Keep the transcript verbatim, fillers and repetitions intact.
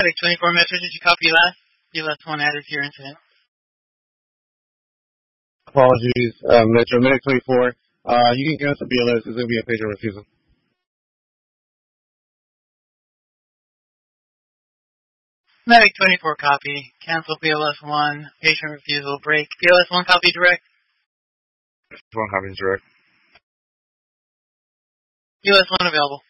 Medic twenty-four Metro, did you copy last? You left one added to your incident. Apologies, uh, Metro. Medic twenty-four. Uh, you can cancel B L S. It's going to be a patient refusal. Medic twenty-four copy. Cancel B L S one. Patient refusal. Break. B L S one copy direct. One copy direct. B L S one available.